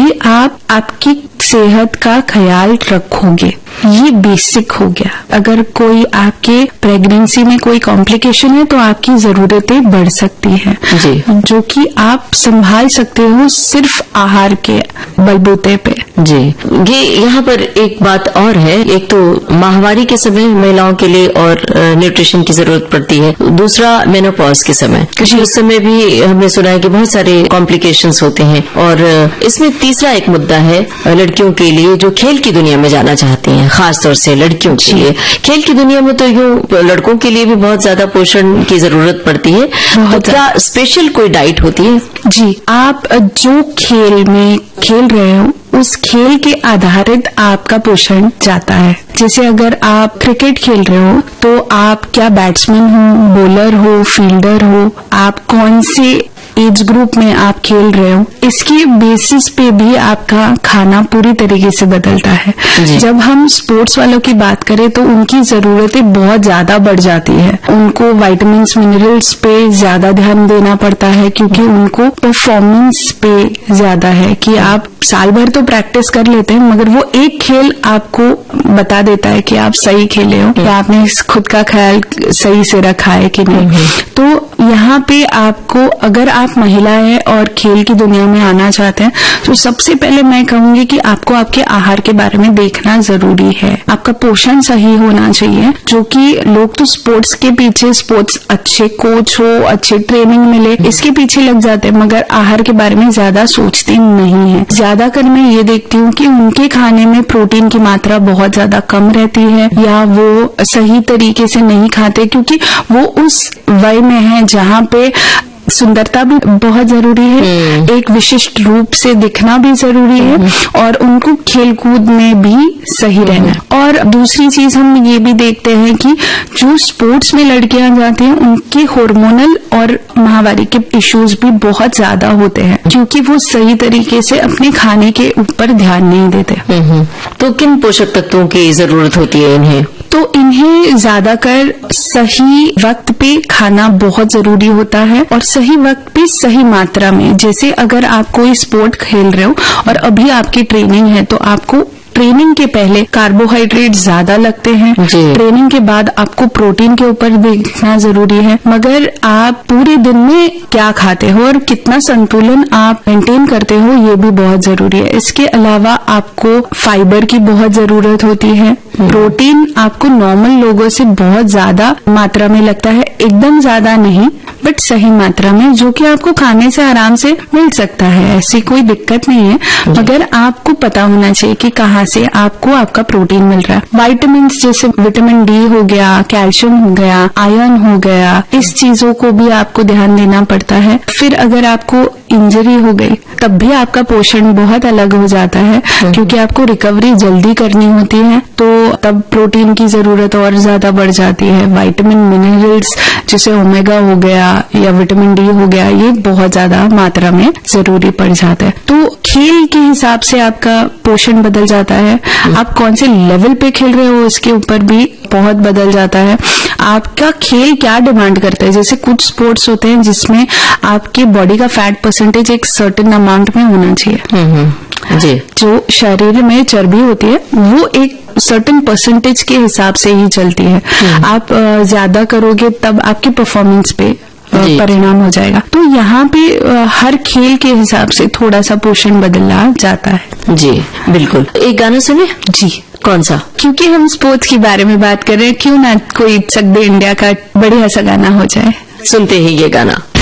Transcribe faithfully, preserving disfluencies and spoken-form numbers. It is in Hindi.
तभी आप आपकी सेहत का ख्याल रखोगे। ये बेसिक हो गया। अगर कोई आपके प्रेगनेंसी में कोई कॉम्प्लिकेशन है तो आपकी जरूरतें बढ़ सकती हैं, जो कि आप संभाल सकते हो सिर्फ आहार के बलबूते पे। जी, ये यहाँ पर एक बात और है, एक तो माहवारी के समय महिलाओं के लिए और न्यूट्रिशन की जरूरत पड़ती है, दूसरा मेनोपॉज के समय, उस समय भी हमने सुना है कि बहुत सारे कॉम्प्लिकेशंस होते हैं। और इसमें तीसरा एक मुद्दा है लड़कियों के लिए जो खेल की दुनिया में जाना चाहती हैं, खासतौर से लड़कियों के लिए। खेल की दुनिया में तो यूं लड़कों के लिए भी बहुत ज्यादा पोषण की जरूरत पड़ती है, तो क्या स्पेशल कोई डाइट होती है? जी, आप जो खेल में खेल रहे हो उस खेल के आधारित आपका पोषण जाता है। जैसे अगर आप क्रिकेट खेल रहे हो तो आप क्या बैट्समैन हो, बॉलर हो, फील्डर हो, आप कौन से एज ग्रुप में आप खेल रहे हो, इसके बेसिस पे भी आपका खाना पूरी तरीके से बदलता है। जब हम स्पोर्ट्स वालों की बात करें तो उनकी जरूरतें बहुत ज्यादा बढ़ जाती है। उनको विटामिन्स, मिनरल्स पे ज्यादा ध्यान देना पड़ता है, क्योंकि उनको परफॉर्मेंस पे ज्यादा है कि आप साल भर तो प्रैक्टिस कर लेते हैं, मगर वो एक खेल आपको बता देता है कि आप सही खेले हो या आपने खुद का ख्याल सही से रखा है कि नहीं। तो यहाँ पे आपको, अगर आप महिला है और खेल की दुनिया में आना चाहते हैं, तो सबसे पहले मैं कहूंगी कि आपको आपके आहार के बारे में देखना जरूरी है। आपका पोषण सही होना चाहिए, जो कि लोग तो स्पोर्ट्स के पीछे, स्पोर्ट्स अच्छे कोच हो, अच्छे ट्रेनिंग मिले, इसके पीछे लग जाते हैं, मगर आहार के बारे में ज्यादा सोचते नहीं है। ज्यादातर मैं ये देखती हूँ कि उनके खाने में प्रोटीन की मात्रा बहुत ज्यादा कम रहती है, या वो सही तरीके से नहीं खाते, क्योंकि वो उस वय में है जहाँ पे सुंदरता भी बहुत जरूरी है, एक विशिष्ट रूप से दिखना भी जरूरी है, और उनको खेलकूद में भी सही रहना है। और दूसरी चीज हम ये भी देखते हैं कि जो स्पोर्ट्स में लड़कियां जाती हैं उनके हार्मोनल और माहवारी के इश्यूज भी बहुत ज्यादा होते हैं, क्योंकि वो सही तरीके से अपने खाने के ऊपर ध्यान नहीं देते। तो किन पोषक तत्वों की जरूरत होती है इन्हें? तो इन्हें ज्यादातर सही वक्त पे खाना बहुत जरूरी होता है, और सही वक्त पे सही मात्रा में। जैसे अगर आप कोई स्पोर्ट खेल रहे हो और अभी आपकी ट्रेनिंग है, तो आपको ट्रेनिंग के पहले कार्बोहाइड्रेट ज्यादा लगते हैं, ट्रेनिंग के बाद आपको प्रोटीन के ऊपर देखना जरूरी है, मगर आप पूरे दिन में क्या खाते हो और कितना संतुलन आप मेंटेन करते हो, ये भी बहुत जरूरी है। इसके अलावा आपको फाइबर की बहुत जरूरत होती है। प्रोटीन आपको नॉर्मल लोगों से बहुत ज्यादा मात्रा में लगता है, एकदम ज्यादा नहीं, बट सही मात्रा में, जो कि आपको खाने से आराम से मिल सकता है, ऐसी कोई दिक्कत नहीं है, मगर आपको पता होना चाहिए कि कहाँ से आपको आपका प्रोटीन मिल रहा है। विटामिन जैसे विटामिन डी हो गया, कैल्शियम हो गया, आयरन हो गया, इस चीजों को भी आपको ध्यान देना पड़ता है। फिर अगर आपको इंजरी हो गई तब भी आपका पोषण बहुत अलग हो जाता है, क्योंकि आपको रिकवरी जल्दी करनी होती है, तो तब प्रोटीन की जरूरत और ज्यादा बढ़ जाती है। विटामिन, मिनरल्स जैसे ओमेगा हो गया या विटामिन डी हो गया, ये बहुत ज्यादा मात्रा में जरूरी पड़ जाता है। तो खेल के हिसाब से आपका पोषण बदल जाता है, आप कौन से लेवल पे खेल रहे हो इसके ऊपर भी बहुत बदल जाता है। आपका खेल क्या डिमांड करता है, जैसे कुछ स्पोर्ट्स होते हैं जिसमें आपके बॉडी का फैट परसेंटेज एक सर्टेन अमाउंट में होना चाहिए। जी। जो शरीर में चर्बी होती है वो एक सर्टेन परसेंटेज के हिसाब से ही चलती है। आप ज्यादा करोगे तब आपकी परफॉर्मेंस पे परिणाम हो जाएगा। तो यहाँ पे हर खेल के हिसाब से थोड़ा सा पोषण बदला जाता है। जी बिल्कुल। एक गाना सुने? जी। कौन सा? क्योंकि हम स्पोर्ट्स के बारे में बात कर रहे हैं, क्यों ना कोई चक दे इंडिया का बढ़िया सा गाना हो जाए। सुनते ही ये गाना।